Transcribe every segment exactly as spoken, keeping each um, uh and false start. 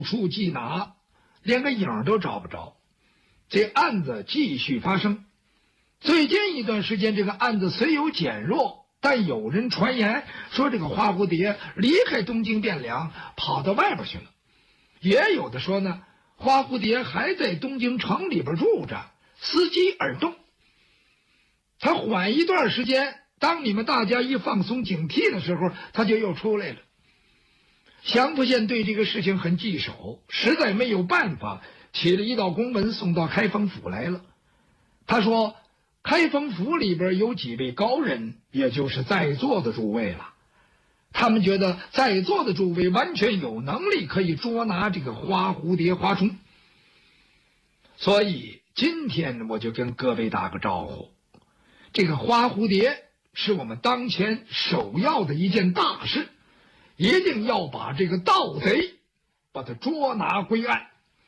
处缉拿，连个影儿都找不着。这案子继续发生。最近一段时间，这个案子虽有减弱，但有人传言说这个花蝴蝶离开东京汴梁，跑到外边去了。也有的说呢，花蝴蝶还在东京城里边住着，伺机而动。他缓一段时间，当你们大家一放松警惕的时候，他就又出来了。祥符县对这个事情很棘手，实在没有办法，起了一道公文送到开封府来了。他说开封府里边有几位高人，也就是在座的诸位了，他们觉得在座的诸位完全有能力可以捉拿这个花蝴蝶花虫，所以今天我就跟各位打个招呼，这个花蝴蝶是我们当前首要的一件大事，一定要把这个盗贼把他捉拿归案。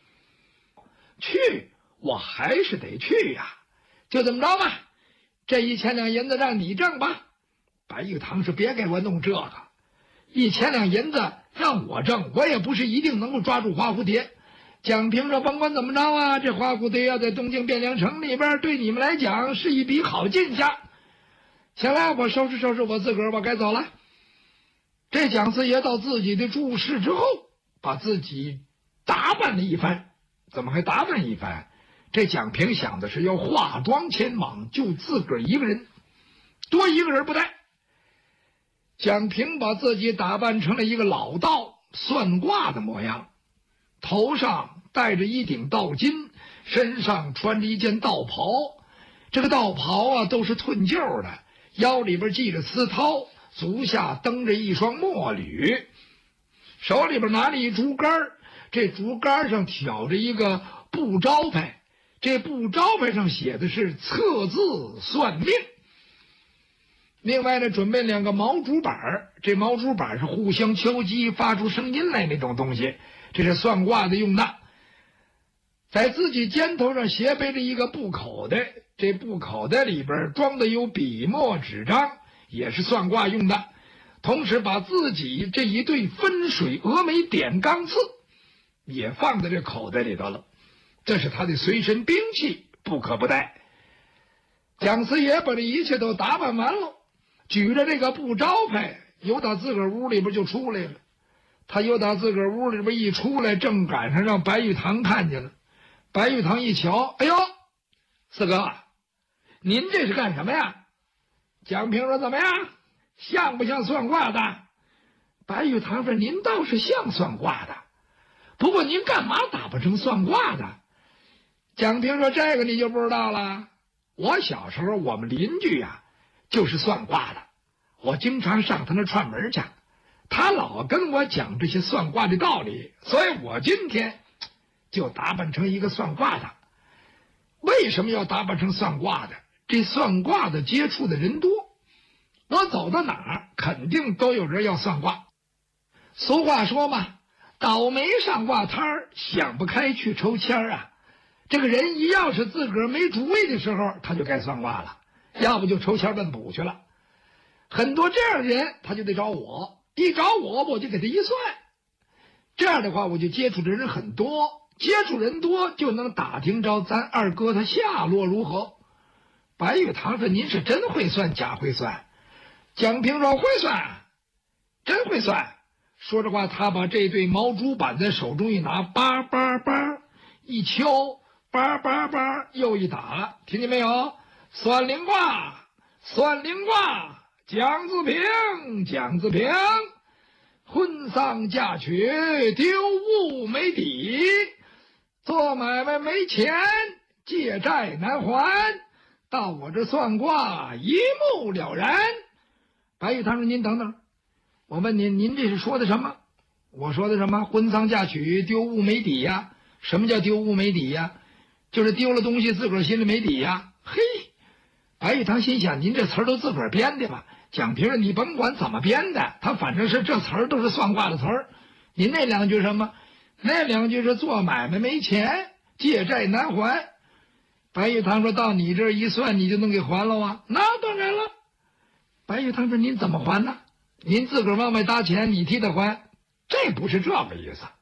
去我还是得去呀、啊，就这么着吧，这一千两银子让你挣吧。白玉堂是别给我弄这个，一千两银子让我挣，我也不是一定能够抓住花蝴蝶。蒋平说甭管怎么着啊，这花蝴蝶要在东京汴梁城里边，对你们来讲是一笔好进项。行了，我收拾收拾我自个儿，我该走了。这蒋四爷到自己的住室之后，把自己打扮了一番。怎么还打扮一番？这蒋平想的是要化妆前往，就自个儿一个人，多一个人不带。蒋平把自己打扮成了一个老道算卦的模样，头上戴着一顶道巾，身上穿着一件道袍，这个道袍啊都是褪旧的，腰里边系着丝绦，足下蹬着一双墨履，手里边拿着一竹竿，这竹竿上挑着一个布招牌，这布招牌上写的是测字算命。另外呢，准备两个毛竹板，这毛竹板是互相敲击发出声音来那种东西，这是算卦的用的。在自己肩头上斜背着一个布口袋，这布口袋里边装的有笔墨纸张，也是算卦用的。同时把自己这一对分水峨眉点钢刺也放在这口袋里头了，这是他的随身兵器，不可不带。蒋四爷把这一切都打扮完了，举着这个布招牌，由打自个儿屋里边就出来了。他由打自个儿屋里边一出来，正赶上让白玉堂看见了。白玉堂一瞧，哎呦，四哥，您这是干什么呀？蒋平说怎么样，像不像算卦的？白玉堂说您倒是像算卦的，不过您干嘛打扮成算卦的？蒋平说这个你就不知道了，我小时候我们邻居呀、啊、就是算卦的，我经常上他那串门去，他老跟我讲这些算卦的道理，所以我今天就打扮成一个算卦的。为什么要打扮成算卦的？这算卦的接触的人多，我走到哪儿肯定都有人要算卦。俗话说嘛，倒霉上卦摊儿，想不开去抽签儿啊。这个人一要是自个儿没主意的时候，他就该算卦了，要不就抽签问卜去了。很多这样的人他就得找我，一找我我就给他一算，这样的话我就接触的人很多，接触人多就能打听着咱二哥他下落如何。白玉堂说您是真会算假会算？蒋平说会算，真会算。说着话，他把这对毛竹板在手中一拿，叭叭叭一敲，叭叭叭又一打，听见没有？算灵卦，算灵卦，蒋自平，蒋自平，婚丧嫁娶丢物没底，做买卖没钱，借债难还，到我这算卦一目了然。白玉堂说您等等，我问您，您这是说的什么？我说的什么？婚丧嫁娶丢物没底呀、啊？什么叫丢物没底呀、啊？就是丢了东西自个儿心里没底呀、啊。嘿，白玉堂心想，您这词儿都自个儿编的吧？蒋平说你甭管怎么编的，他反正是这词儿都是算卦的词儿。您那两句什么？那两句是做买卖没钱，借债难还。白玉堂说到你这儿一算，你就能给还了啊？那当然了。白玉堂说您怎么还呢？您自个儿往外搭钱，你替他还，这不是这个意思。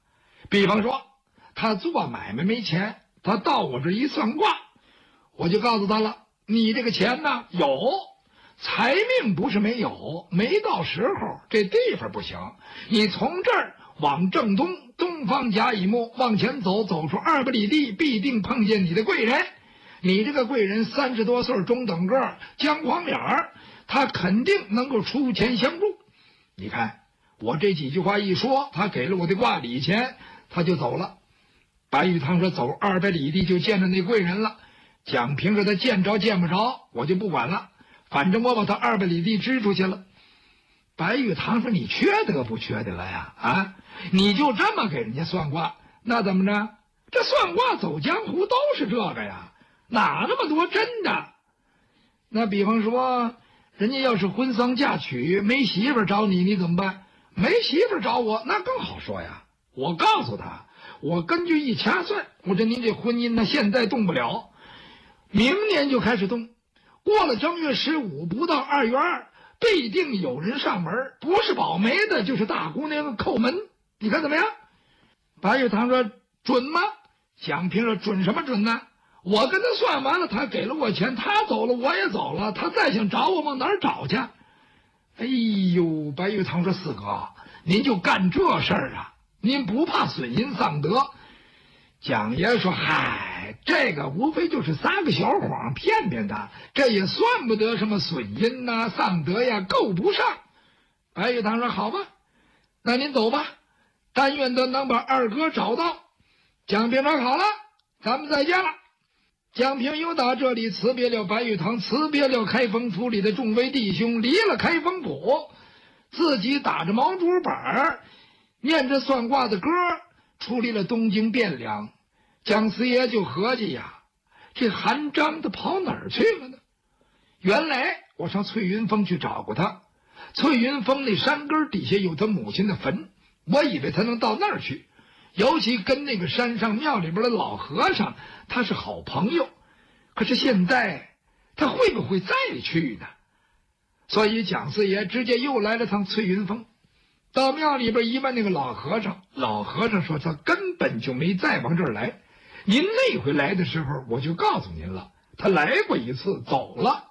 比方说，他做买卖没钱，他到我这一算卦，我就告诉他了，你这个钱呢有，财命不是没有，没到时候，这地方不行。你从这儿往正东东方甲乙木往前走，走出二百里地，必定碰见你的贵人。你这个贵人三十多岁，中等个，姜黄脸儿，他肯定能够出钱相助。你看我这几句话一说，他给了我的卦礼钱，他就走了。白玉堂说走二百里地就见着那贵人了。蒋平说他见着见不着，我就不管了，反正我把他二百里地支出去了。白玉堂说你缺德不缺德呀？啊，你就这么给人家算卦，那怎么着？这算卦走江湖都是这个呀，哪那么多真的？那比方说，人家要是婚丧嫁娶没媳妇找你，你怎么办？没媳妇找我，那更好说呀。我告诉他，我根据一掐算，我说您这婚姻呢，现在动不了，明年就开始动。过了正月十五，不到二月二，必定有人上门，不是保媒的，就是大姑娘叩门。你看怎么样？白玉堂说准吗？蒋平说准什么准呢？我跟他算完了，他给了我钱，他走了，我也走了，他再想找我往哪儿找去？哎呦，白玉堂说四哥，您就干这事儿啊？您不怕损阴丧德？蒋爷说嗨，这个无非就是撒个小谎骗骗他，这也算不得什么损阴呐、丧德呀，够不上。白玉堂说好吧，那您走吧，但愿他能把二哥找到。蒋平说好了，咱们再见了。蒋平又到这里辞别了白玉堂，辞别了开封府里的众位弟兄，离了开封府，自己打着毛竹板，念着算卦的歌，出离了东京汴梁。蒋四爷就合计呀，这韩章他跑哪儿去了呢？原来我上翠云峰去找过他，翠云峰那山根底下有他母亲的坟，我以为他能到那儿去，尤其跟那个山上庙里边的老和尚他是好朋友。可是现在他会不会再去呢？所以蒋四爷直接又来了趟翠云峰，到庙里边一问那个老和尚，老和尚说他根本就没再往这儿来，您那回来的时候我就告诉您了，他来过一次走了。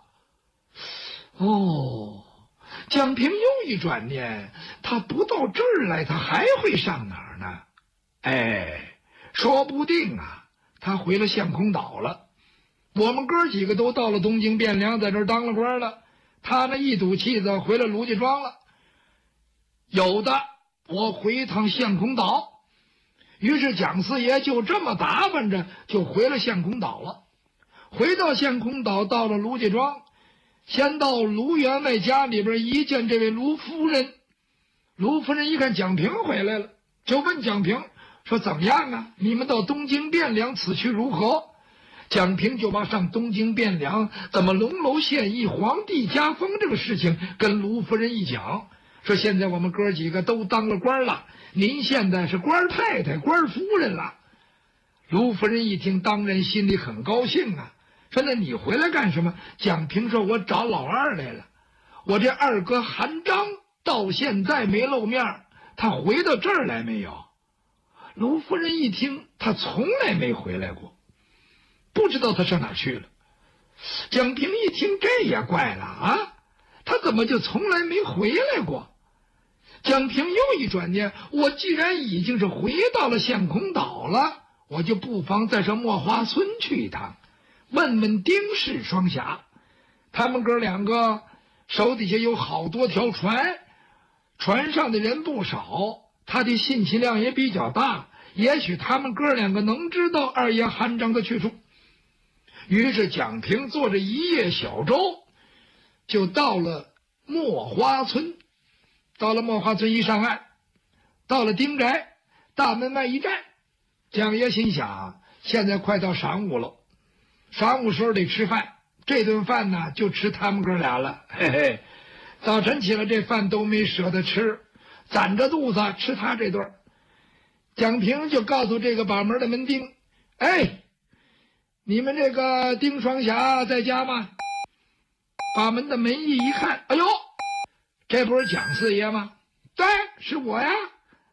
哦，蒋平又一转念，他不到这儿来，他还会上哪儿呢？哎，说不定啊，他回了相空岛了。我们哥几个都到了东京汴梁，在这儿当了官了。他那一赌气子回了卢家庄了。有的我回趟相空岛。于是蒋四爷就这么打扮着就回了相空岛了。回到相空岛，到了卢家庄，先到卢员外家里边一见这位卢夫人。卢夫人一看蒋平回来了，就问蒋平说怎么样啊？你们到东京汴梁此去如何？蒋平就把上东京汴梁怎么龙楼献艺、皇帝加封这个事情跟卢夫人一讲，说现在我们哥几个都当了官了，您现在是官太太、官夫人了。卢夫人一听，当然心里很高兴啊，说那你回来干什么？蒋平说我找老二来了，我这二哥韩章到现在没露面，他回到这儿来没有？卢夫人一听，他从来没回来过，不知道他上哪儿去了。蒋平一听，这也怪了啊，他怎么就从来没回来过？蒋平又一转念，我既然已经是回到了相空岛了，我就不妨再上墨花村去一趟，问问丁氏双侠。他们哥两个手底下有好多条船，船上的人不少，他的信息量也比较大，也许他们哥两个能知道二爷韩章的去处。于是蒋平坐着一叶小舟，就到了墨花村。到了墨花村一上岸，到了丁宅，大门外一站，蒋爷心想，现在快到晌午了，晌午时候得吃饭，这顿饭呢就吃他们哥俩了。嘿嘿，早晨起来这饭都没舍得吃，攒着肚子吃他这顿。蒋平就告诉这个把门的门丁，哎，你们这个丁双侠在家吗？把门的门一一看，哎呦，这不是蒋四爷吗？对，是我呀。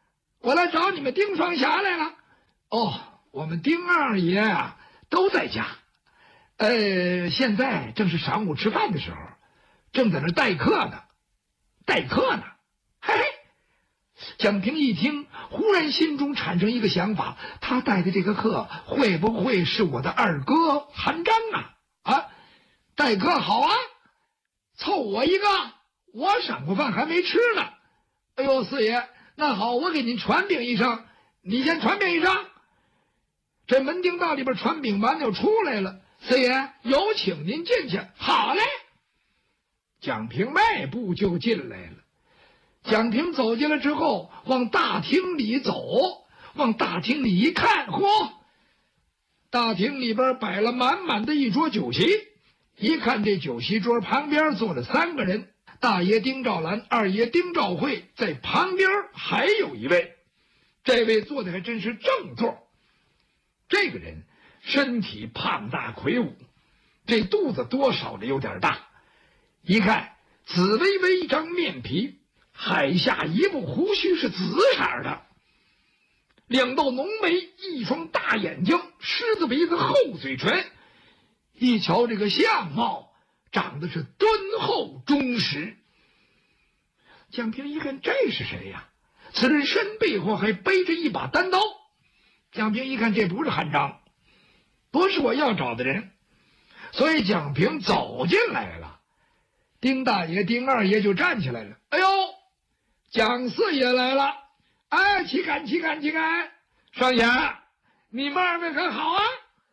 我来找你们丁双侠来了。哦，我们丁二爷啊都在家，呃，现在正是晌午吃饭的时候，正在那待客呢。待客呢？嘿嘿。蒋平一听，忽然心中产生一个想法，他带的这个客会不会是我的二哥韩章啊？啊，待客好啊，凑我一个，我赏过饭还没吃呢。哎呦，四爷，那好，我给您传饼一声，你先传饼一声。这门厅道里边传饼完就出来了，四爷有请您进去。好嘞。蒋平迈步就进来了。蒋平走进来之后，往大厅里走，往大厅里一看，嚯，大厅里边摆了满满的一桌酒席。一看这酒席桌旁边坐了三个人，大爷丁兆兰，二爷丁兆会，在旁边还有一位，这位坐的还真是正座。这个人身体胖大魁梧，这肚子多少的有点大，一看紫微微一张面皮，海下一部胡须是紫色的，两道浓眉，一双大眼睛，狮子鼻子，厚嘴唇，一瞧这个相貌，长得是敦厚忠实。蒋平一看，这是谁呀？此人身背后还背着一把单刀。蒋平一看，这不是韩章，不是我要找的人，所以蒋平走进来了。丁大爷丁二爷就站起来了。哎呦，蒋四爷来了！哎，岂敢岂敢岂敢！双爷，你们二位可好啊？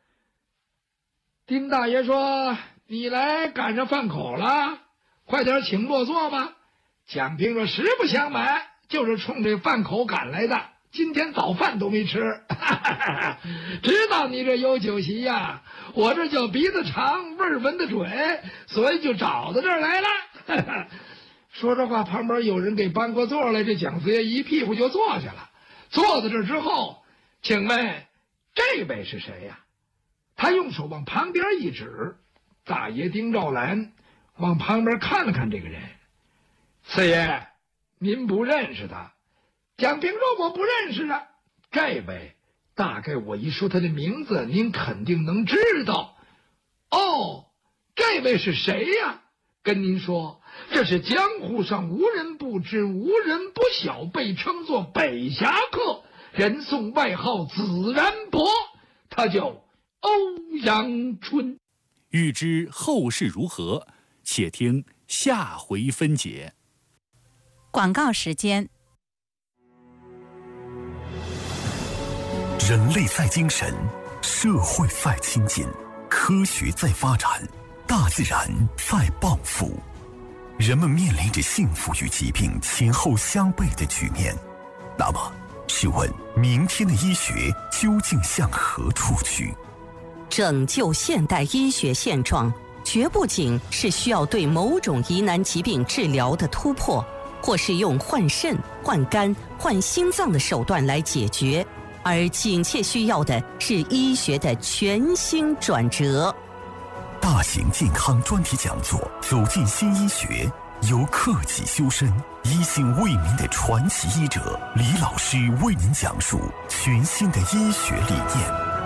丁大爷说：“你来赶上饭口了，快点请落座吧。”蒋平说：“实不相瞒，就是冲这饭口赶来的，今天早饭都没吃。知道你这有酒席呀，我这叫鼻子长，味儿闻得准，所以就找到这儿来了。”说这话，旁边有人给搬过座来，这蒋四爷一屁股就坐下了。坐在这之后，请问这位是谁呀？他用手往旁边一指，大爷丁兆兰往旁边看了看这个人。四爷，您不认识他？蒋平说：“我不认识啊。”这位大概我一说他的名字，您肯定能知道。哦，这位是谁呀？跟您说，这是江湖上无人不知、无人不晓，被称作北侠客，人送外号紫然伯，他叫欧阳春。 欲知后事如何，且听下回分解。 广告时间。 人类在精神，社会在亲近，科学在发展，大自然在报复。人们面临着幸福与疾病前后相悖的局面。那么，试问明天的医学究竟向何处去？ 拯救现代医学现状，绝不仅是需要对某种疑难疾病治疗的突破，或是用换肾、换肝、换心脏的手段来解决，而紧切需要的是医学的全新转折。 大型健康专题讲座《走进新医学》，由克己修身、一心为民的传奇医者李老师为您讲述全新的医学理念。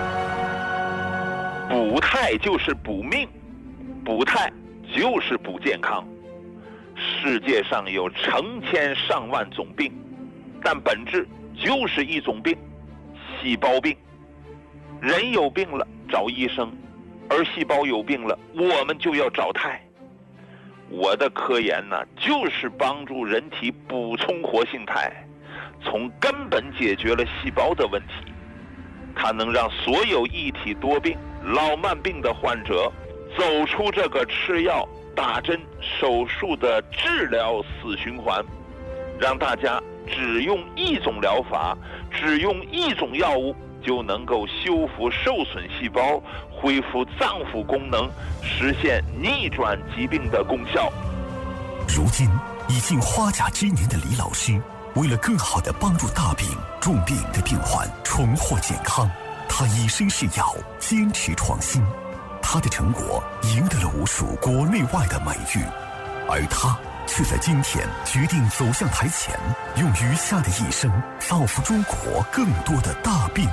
补态就是补命，补态就是补健康。世界上有成千上万种病，但本质就是一种病，细胞病。人有病了找医生，而细胞有病了我们就要找态。我的科研呢，就是帮助人体补充活性肽，从根本解决了细胞的问题。它能让所有一体多病、老慢病的患者走出这个吃药、打针、手术的治疗死循环，让大家只用一种疗法，只用一种药物，就能够修复受损细胞，恢复脏腑功能，实现逆转疾病的功效。 如今已近花甲之年的李老师，为了更好地帮助大病重病的病患重获健康，他以身试药，坚持创新。他的成果赢得了无数国内外的美誉，而他却在今天决定走向台前，用余下的一生造福中国更多的大病